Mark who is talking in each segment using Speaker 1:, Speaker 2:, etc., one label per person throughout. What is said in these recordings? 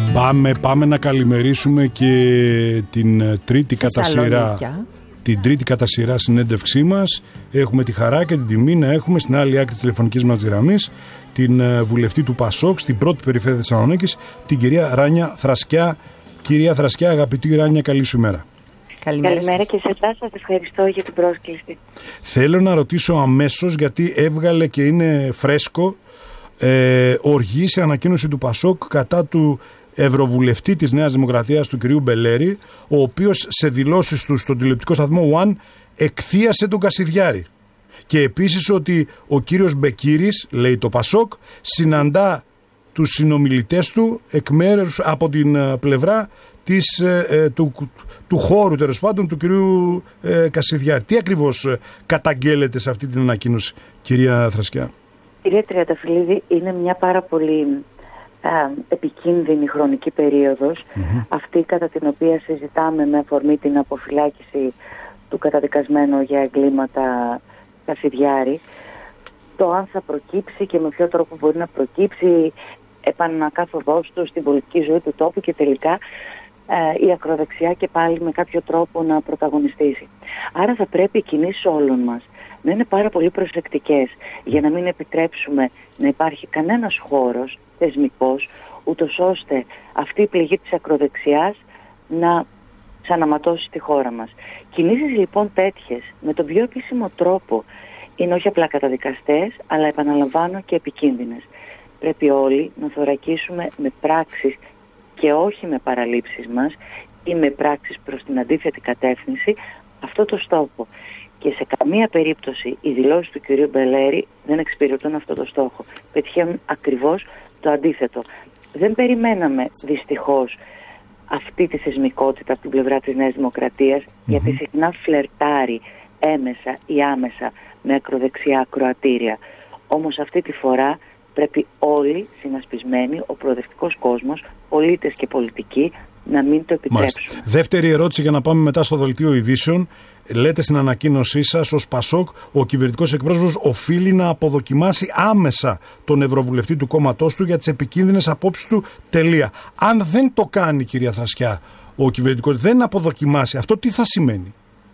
Speaker 1: Πάμε να καλημερίσουμε και την τρίτη κατά σειρά συνέντευξή μας. Έχουμε τη χαρά και την τιμή να έχουμε στην άλλη άκρη της τηλεφωνικής μας γραμμής την βουλευτή του ΠΑΣΟΚ στην πρώτη περιφέρεια Θεσσαλονίκης, την κυρία Ράνια Θρασκιά. Κυρία Θρασκιά, αγαπητή Ράνια, καλή σου μέρα.
Speaker 2: Καλημέρα και σε εσάς, σας ευχαριστώ για την πρόσκληση.
Speaker 1: Θέλω να ρωτήσω αμέσως, γιατί έβγαλε και είναι φρέσκο, οργή σε ανακοίνωση του ΠΑΣΟΚ κατά του Ευρωβουλευτή της Νέας Δημοκρατίας, του κυρίου Μπελέρη, ο οποίος σε δηλώσεις του στον τηλεοπτικό σταθμό One εκθίασε τον Κασιδιάρη. Και επίσης ότι ο κύριος Μπεκύρης, λέει το ΠΑΣΟΚ, συναντά τους συνομιλητές του εκ μέρους από την πλευρά του χώρου, τέλος πάντων, του κυρίου Κασιδιάρη. Τι ακριβώς καταγγέλλεται σε αυτή την ανακοίνωση, κυρία Θρασκιά?
Speaker 2: Κυρία Τριανταφυλλίδη, είναι μια πάρα πολύ επικίνδυνη χρονική περίοδος, αυτή κατά την οποία συζητάμε με αφορμή την αποφυλάκηση του καταδικασμένου για εγκλήματα Κασιδιάρη. Το αν θα προκύψει και με ποιο τρόπο μπορεί να προκύψει, επανακάθοδός του στην πολιτική ζωή του τόπου και τελικά η ακροδεξιά και πάλι με κάποιο τρόπο να πρωταγωνιστήσει. Άρα θα πρέπει οι κινήσεις όλων μας να είναι πάρα πολύ προσεκτικές για να μην επιτρέψουμε να υπάρχει κανένας χώρος θεσμικός, ούτως ώστε αυτή η πληγή της ακροδεξιάς να ξαναματώσει τη χώρα μας. Κινήσεις λοιπόν τέτοιες με τον πιο επίσημο τρόπο είναι όχι απλά καταδικαστές, αλλά επαναλαμβάνω και επικίνδυνες. Πρέπει όλοι να θωρακίσουμε με πράξεις και όχι με παραλήψεις μας ή με πράξεις προς την αντίθετη κατεύθυνση αυτό το στόχο. Και σε καμία περίπτωση οι δηλώσεις του κυρίου Μπελέρη δεν εξυπηρετούν αυτό το στόχο. Πετυχαίνουν ακριβώς το αντίθετο. Δεν περιμέναμε δυστυχώς αυτή τη θεσμικότητα από την πλευρά της Νέας Δημοκρατίας, γιατί συχνά φλερτάρει έμεσα ή άμεσα με ακροδεξιά ακροατήρια. Όμως αυτή τη φορά πρέπει όλοι συνασπισμένοι, ο προοδευτικός κόσμος, πολίτες και πολιτικοί, να μην το επιτρέψουν.
Speaker 1: Μάλιστα. Δεύτερη ερώτηση για να πάμε μετά στο δελτίο ειδήσεων. Λέτε στην ανακοίνωσή σας, ως ΠΑΣΟΚ, ο κυβερνητικός εκπρόσωπος οφείλει να αποδοκιμάσει άμεσα τον Ευρωβουλευτή του κόμματός του για τις επικίνδυνες απόψεις του. Τελεία. Αν δεν το κάνει, κυρία Θρασκιά, ο κυβερνητικός, δεν αποδοκιμάσει, αυτό τι θα σημαίνει?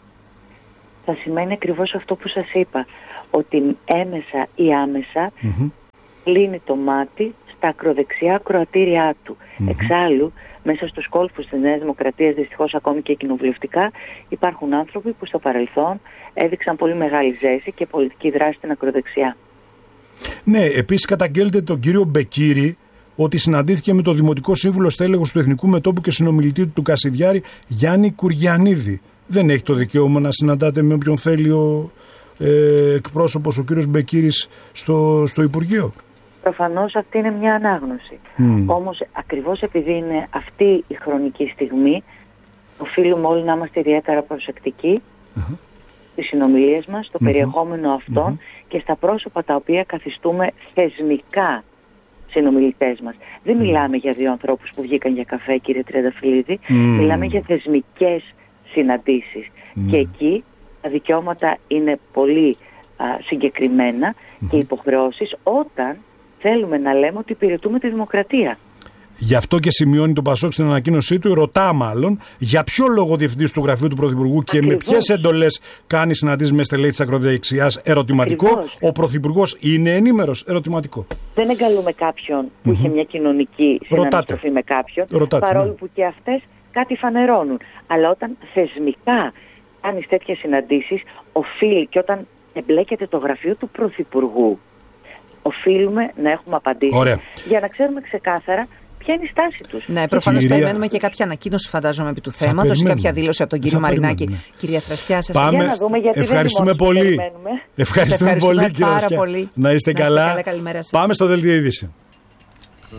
Speaker 2: Θα σημαίνει ακριβώς αυτό που σας είπα, ότι έμεσα ή άμεσα κλείνει το μάτι στα ακροδεξιά ακροατήριά του. Εξάλλου, μέσα στους κόλπους της Νέας Δημοκρατίας, δυστυχώς ακόμη και κοινοβουλευτικά, υπάρχουν άνθρωποι που στο παρελθόν έδειξαν πολύ μεγάλη ζέση και πολιτική δράση στην ακροδεξιά.
Speaker 1: Ναι, επίσης καταγγέλλεται τον κύριο Μπεκύρη ότι συναντήθηκε με το Δημοτικό Σύμβουλο Στέλεχος του Εθνικού Μετώπου και συνομιλητή του Κασιδιάρη, Γιάννη Κουριανίδη. Δεν έχει το δικαίωμα να συναντάτε με όποιον θέλει ο εκπρόσωπος, ο κύριος Μπεκύρης, στο Υπουργείο?
Speaker 2: Προφανώς αυτή είναι μια ανάγνωση. Όμως ακριβώς επειδή είναι αυτή η χρονική στιγμή, οφείλουμε όλοι να είμαστε ιδιαίτερα προσεκτικοί στις συνομιλίες μας, στο περιεχόμενο αυτών και στα πρόσωπα τα οποία καθιστούμε θεσμικά συνομιλητές μας. Δεν μιλάμε για δύο ανθρώπους που βγήκαν για καφέ, κύριε Τριανταφυλλίδη, μιλάμε για θεσμικές συναντήσεις. Και εκεί τα δικαιώματα είναι πολύ συγκεκριμένα και υποχρεώσεις όταν θέλουμε να λέμε ότι υπηρετούμε τη δημοκρατία.
Speaker 1: Γι' αυτό και σημειώνει το ΠΑΣΟΚ στην ανακοίνωσή του, ρωτά μάλλον, για ποιο λόγο ο διευθυντής του γραφείου του Πρωθυπουργού και με ποιες εντολές κάνει συναντήσεις με στελέχη της ακροδεξιάς? Ερωτηματικό. Ακριβώς. Ο Πρωθυπουργός είναι ενήμερος? Ερωτηματικό.
Speaker 2: Δεν εγκαλούμε κάποιον που είχε μια κοινωνική συναντήση με κάποιον, παρόλο που και αυτές κάτι φανερώνουν. Αλλά όταν θεσμικά κάνεις τέτοιες συναντήσεις, οφείλει, και όταν εμπλέκεται το γραφείο του Πρωθυπουργού, οφείλουμε να έχουμε απαντήσεις. Ωραία. Για να ξέρουμε ξεκάθαρα ποια είναι η στάση τους.
Speaker 3: Ναι, προφανώς περιμένουμε και κάποια ανακοίνωση, φαντάζομαι, επί του θέματος, κάποια δήλωση από τον κύριο Μαρινάκη. Κυρία Θρασκιά, σας
Speaker 2: για να δούμε, γιατί
Speaker 1: ευχαριστούμε πολύ. Ευχαριστούμε πολύ, κυρία Θρασκιά. Να είστε καλά.
Speaker 3: Καλημέρα σας.
Speaker 1: Πάμε στο δελτίο είδηση.